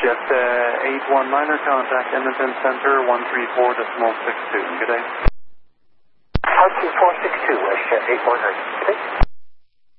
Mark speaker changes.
Speaker 1: WestJet 819er, contact Edmonton Center 134.62. Good day.
Speaker 2: 12462, WestJet 819. Good day.